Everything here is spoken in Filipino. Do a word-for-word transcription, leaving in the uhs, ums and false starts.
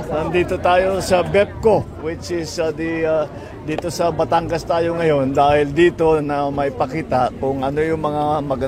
Nandito tayo sa BEPCO, which is uh, the, uh, dito sa Batangas tayo ngayon dahil dito na may pakita kung ano yung mga magandang